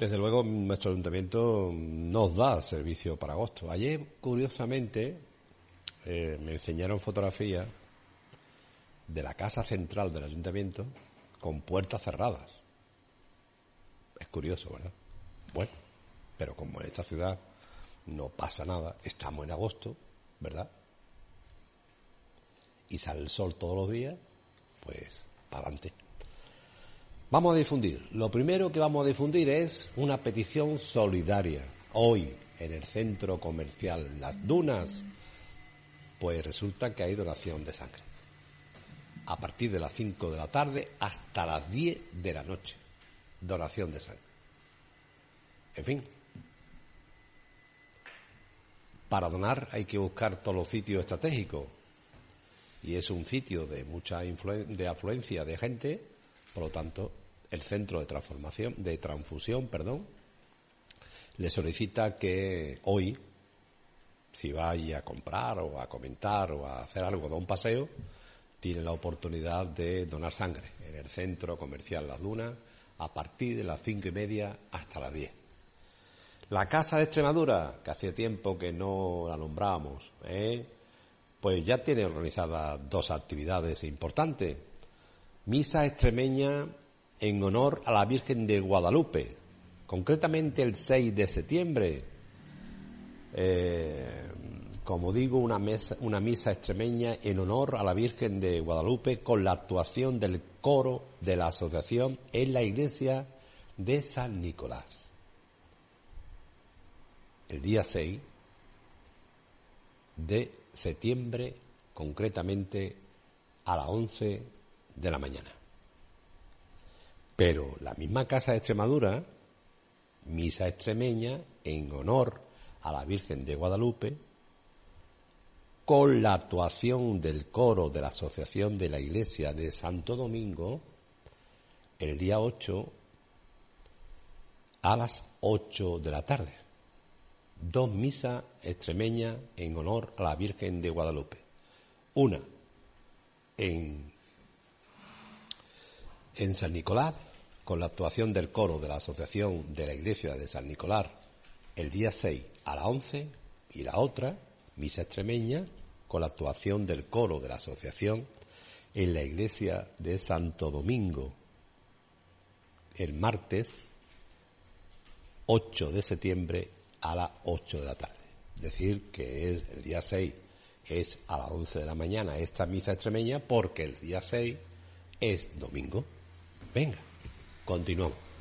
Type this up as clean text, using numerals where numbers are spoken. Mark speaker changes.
Speaker 1: Desde luego, nuestro ayuntamiento nos da servicio para agosto. Ayer, curiosamente, me enseñaron fotografías de la casa central del ayuntamiento con puertas cerradas. Es curioso, ¿verdad? Bueno, pero como en esta ciudad no pasa nada, estamos en agosto, ¿verdad? Y sale el sol todos los días, pues para adelante. Vamos a difundir. Lo primero que vamos a difundir es una petición solidaria. Hoy, en el centro comercial Las Dunas, pues resulta que hay donación de sangre. A partir de las 5 de la tarde hasta las 10 de la noche. Donación de sangre. En fin. Para donar hay que buscar todos los sitios estratégicos. Y es un sitio de mucha afluencia de gente, por lo tanto, el centro de transfusión, le solicita que hoy, si vaya a comprar o a comentar o a hacer algo, da un paseo, tiene la oportunidad de donar sangre en el centro comercial Las Dunas a partir de las 5:30 hasta las 10. La Casa de Extremadura, que hace tiempo que no la nombrábamos, pues ya tiene organizadas 2 actividades importantes. Misa extremeña en honor a la Virgen de Guadalupe, concretamente el 6 de septiembre. Como digo, una misa extremeña en honor a la Virgen de Guadalupe con la actuación del coro de la asociación en la iglesia de San Nicolás. El día 6 de septiembre, concretamente a las 11 de la mañana. Pero la misma Casa de Extremadura, misa extremeña en honor a la Virgen de Guadalupe, con la actuación del coro de la Asociación de la Iglesia de Santo Domingo, el día 8 a las 8 de la tarde. 2 misas extremeñas en honor a la Virgen de Guadalupe. Una en San Nicolás, con la actuación del coro de la Asociación de la Iglesia de San Nicolás, el día 6 a las 11, y la otra, misa extremeña, con la actuación del coro de la Asociación en la Iglesia de Santo Domingo, el martes 8 de septiembre a las 8 de la tarde. Es decir, que el día 6 es a las 11 de la mañana esta misa extremeña, porque el día 6 es domingo. Venga, continuamos.